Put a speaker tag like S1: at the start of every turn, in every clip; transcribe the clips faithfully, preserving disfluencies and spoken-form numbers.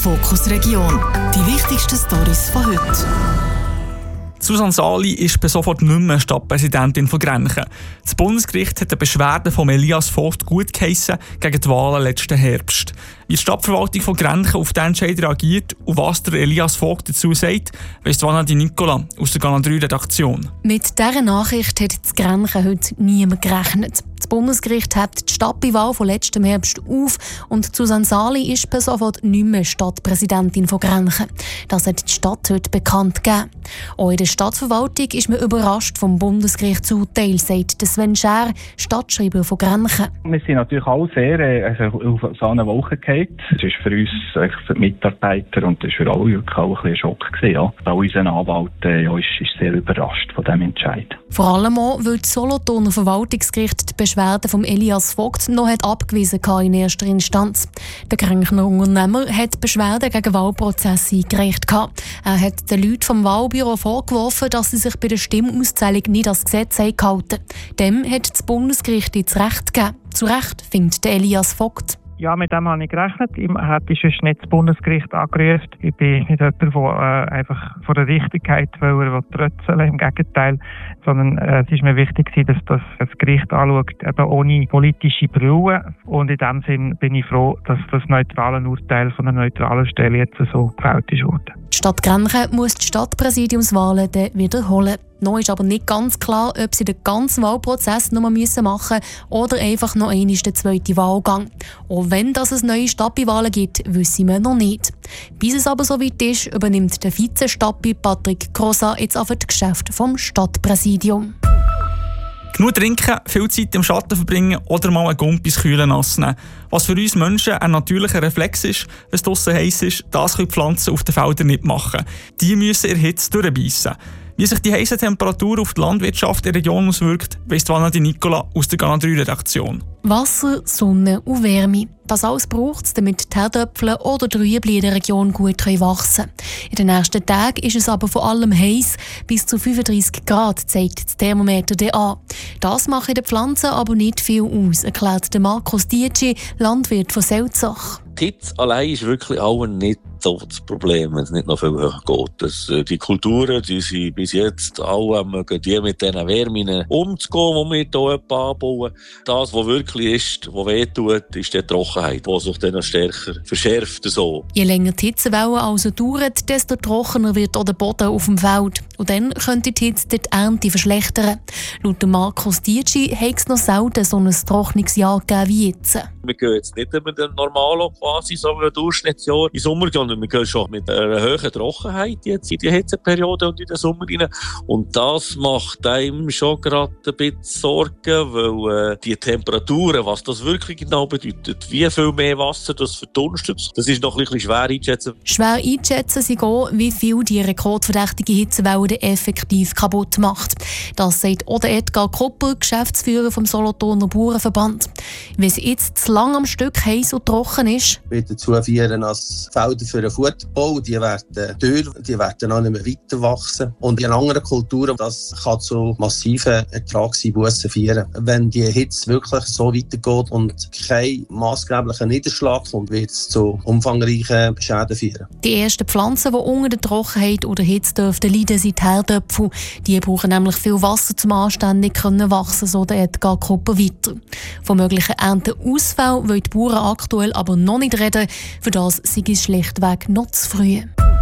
S1: Fokus Region. Die wichtigsten Storys von heute.
S2: Susanne Sali ist per sofort nicht mehr Stadtpräsidentin von Grenchen. Das Bundesgericht hat eine Beschwerde von Elias Vogt gutgeheissen gegen die Wahlen letzten Herbst. Wie die Stadtverwaltung von Grenchen auf den Entscheid reagiert und was der Elias Vogt dazu sagt, weiss Vanadi Nicola aus der Kanal drei Redaktion.
S3: Mit dieser Nachricht hat das Grenchen heute niemand gerechnet. Das Bundesgericht hebt die Stadtbeiwahl von letztem Herbst auf und Susanne Sali ist per sofort nicht mehr Stadtpräsidentin von Grenchen. Das hat die Stadt heute bekannt gegeben. Auch in der Stadtverwaltung ist man überrascht vom Bundesgerichtsurteil, sagt Sven Schär, Stadtschreiber von Grenchen.
S4: Wir sind natürlich alle sehr äh, also auf so eine Wolke gefallen. Es war für uns, für die Mitarbeiter und das war für alle wirklich auch ein bisschen ein Schock gewesen, ja. Auch unser Anwalt äh, ja, ist, ist sehr überrascht von diesem Entscheid. Vor
S3: allem auch, weil das Solothurner Verwaltungsgericht die Beschwerde von Elias Vogt noch hat abgewiesen hat in erster Instanz. Der Grenchener Unternehmer hat Beschwerden gegen Wahlprozesse eingereicht. Er hat den Leuten vom Wahlbüro vorgeworfen, dass sie sich bei der Stimmauszählung nicht an das Gesetz gehalten haben. Dem hat das Bundesgericht jetzt Recht gegeben. Zu Recht findet Elias Vogt.
S5: Ja, mit dem habe ich gerechnet. Ich hätte sonst nicht das Bundesgericht angerufen. Ich bin nicht jemand, der äh, einfach von der Richtigkeit will, trötzeln. Im Gegenteil. Sondern äh, es ist mir wichtig, dass das, das Gericht anschaut, eben ohne politische Brille. Und in dem Sinn bin ich froh, dass das neutrale Urteil von einer neutralen Stelle jetzt so gefällt ist worden.
S3: Die Stadt Grenchen muss die Stadtpräsidiumswahlen dann wiederholen. Noch ist aber nicht ganz klar, ob sie den ganzen Wahlprozess noch mal machen müssen oder einfach noch einmal den zweiten Wahlgang. Auch wenn das es neue Stadtbeiwahlen gibt, wissen wir noch nicht. Bis es aber soweit ist, übernimmt der Vize-Stadtbi Patrick Crossa jetzt auf das Geschäft vom Stadtpräsidium.
S2: Genug trinken, viel Zeit im Schatten verbringen oder mal einen Gump ins kühle Nass nehmen. Was für uns Menschen ein natürlicher Reflex ist, wenn es draussen heiß ist, das können die Pflanzen auf den Feldern nicht machen. Die müssen in der Hitze durchbeissen. Wie sich die heiße Temperatur auf die Landwirtschaft in der Region auswirkt, weiss Vanadi Nicola aus der Kanal drei Redaktion.
S3: Wasser, Sonne und Wärme. Das alles braucht es, damit die Herdöpfel oder die Rüebli in der Region gut wachsen können. In den nächsten Tagen ist es aber vor allem heiß, bis zu fünfunddreissig Grad, zeigt das Thermometer an. Das macht den Pflanzen aber nicht viel aus, erklärt Markus Dietschi, Landwirt von Selzach.
S6: Die Hitze allein ist wirklich auch nicht so das Problem, wenn es nicht noch viel höher geht. Das, äh, die Kulturen, die sind bis jetzt alle mögen die mit diesen Wärmen umzugehen, die wir hier anbauen. Das, was wirklich ist, was wehtut, ist die Trockenheit, die sich dann stärker verschärft. So.
S3: Je länger die Hitzewelle also dauert, desto trockener wird auch der Boden auf dem Feld. Und dann könnte die Hitze die Ernte verschlechtern. Laut Markus Dietschi hat es noch selten so ein Trocknungsjahr gegeben wie jetzt.
S6: Wir gehen jetzt nicht mit dem Normalo quasi, so wie ein Durchschnittsjahr in Sommer, sondern wir gehen schon mit einer hohen Trockenheit jetzt in die Hitzeperiode und in den Sommer rein. Und das macht einem schon gerade ein bisschen Sorgen, weil äh, die Temperaturen, was das wirklich genau bedeutet, wie viel mehr Wasser das verdunstet, das ist noch ein bisschen schwer einzuschätzen.
S3: Schwer einzuschätzen ist auch, wie viel die rekordverdächtige Hitzewelle effektiv kaputt macht. Das sagt auch Edgar Koppel, Geschäftsführer vom Solothurner Bauernverband. Wenn es jetzt zu lang am Stück heiß und trocken ist,
S7: wird dazu führen, dass Felder für den Futterbau, die werden dürr, die werden auch nicht mehr weiter wachsen. Und in anderen Kulturen, das kann zu massiven Ertragseinbussen führen. Wenn die Hitze wirklich so weitergeht und kein maßgeblicher Niederschlag kommt, wird es zu umfangreichen Schäden führen.
S3: Die ersten Pflanzen, die unter der Trockenheit oder Hitze dürften leiden, sind die Herdöpfel. Die brauchen nämlich viel Wasser zum anständig können wachsen, so der Edgar Koppel weiter. Von möglichen Ernteausfällen wollen die Bauern aktuell aber noch nicht reden. Für das sei es schlichtweg noch zu früh.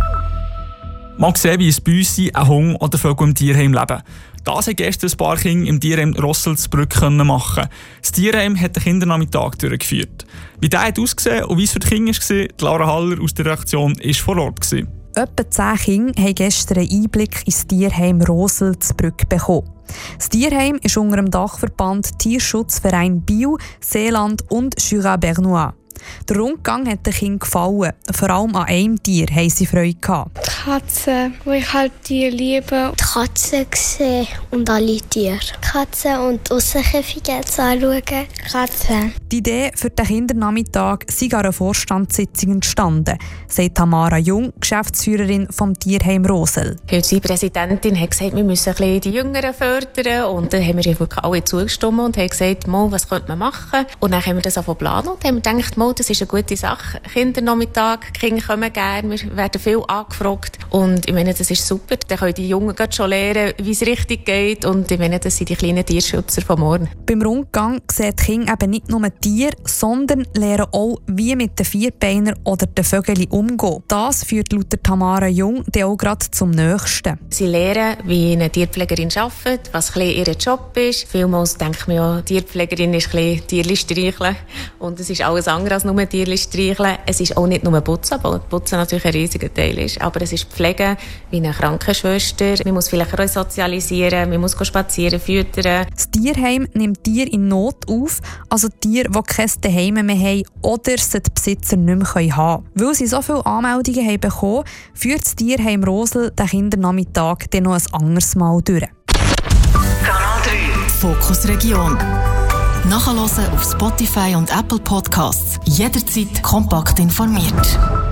S2: Mal sehen, wie es bei uns sind, ein Hund oder Vögel im Tierheim leben. Das haben gestern ein paar Kinder im Tierheim Rosselsbrück machen. Das Tierheim hat den Kindernachmittag durchgeführt. Wie der hat ausgesehen und wie es für die Kinder war, Laura Haller aus der Redaktion war vor Ort.
S8: Etwa zehn Kinder haben gestern einen Einblick ins Tierheim Rosselsbrück bekommen. Das Tierheim ist unter dem Dachverband Tierschutzverein Biel, Seeland und Jura Bernois. Der Rundgang hat den Kindern gefallen. Vor allem an einem Tier haben sie Freude gehabt.
S9: Die Katzen, die ich halt die liebe.
S10: Die Katzen sehen und alle Tiere.
S9: Katzen und Aussenkäfige anschauen. Katzen.
S8: Die Idee für den Kindernachmittag sei an einer Vorstandssitzung entstanden, sagt Tamara Jung, Geschäftsführerin vom Tierheim Rosel.
S11: Unsere Präsidentin hat gesagt, wir müssen ein bisschen die Jüngeren fördern. Und dann haben wir wirklich alle zugestimmt und haben gesagt, mal, was könnte man machen? Und dann haben wir das angefangen planen und haben gedacht, Mal, das ist eine gute Sache. Kindernachmittag, Kinder kommen gerne, wir werden viel angefragt. Und ich meine, das ist super. Dann können die Jungen schon lernen, wie es richtig geht. Und ich meine, das sind die kleinen Tierschützer von morgen.
S8: Beim Rundgang sehen die Kinder eben nicht nur Tiere, sondern lernen auch, wie mit den Vierbeinern oder den Vögeln umgehen. Das führt laut Tamara Jung dann auch gerade zum Nächsten.
S11: Sie lernen, wie eine Tierpflegerin arbeitet, was ein bisschen ihr Job ist. Vielmals denkt man ja, Tierpflegerin ist ein bisschen Tierli streicheln. Und es ist alles andere als nur Tierli streicheln. Es ist auch nicht nur Putzen, weil Putzen natürlich ein riesiger Teil ist. Aber es ist Pflege wie eine Krankenschwester. Man muss vielleicht resozialisieren, man muss spazieren, füttern.
S8: Das Tierheim nimmt Tiere in Not auf, also Tiere, die kein Zuhause mehr haben oder sie die Besitzer nicht mehr haben können. Weil sie so viele Anmeldungen haben bekommen, führt das Tierheim Rosel den Kindernachmittag dann noch ein anderes Mal durch.
S1: Kanal drei Fokus Region. Nachhören auf Spotify und Apple Podcasts. Jederzeit kompakt informiert.